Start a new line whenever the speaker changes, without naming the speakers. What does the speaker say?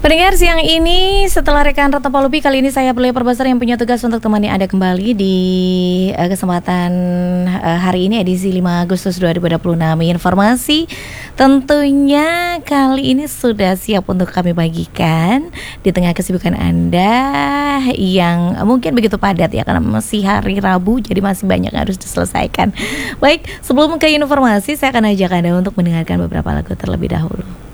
Pendengar siang ini setelah rekan Retno Palupi, kali ini saya Belia Perbasar yang punya tugas untuk temani Anda kembali di kesempatan hari ini edisi 5 Agustus 2026. Informasi tentunya kali ini sudah siap untuk kami bagikan di tengah kesibukan Anda yang mungkin begitu padat ya, karena masih hari Rabu jadi masih banyak yang harus diselesaikan. Baik, sebelum ke informasi saya akan ajak Anda untuk mendengarkan beberapa lagu terlebih dahulu.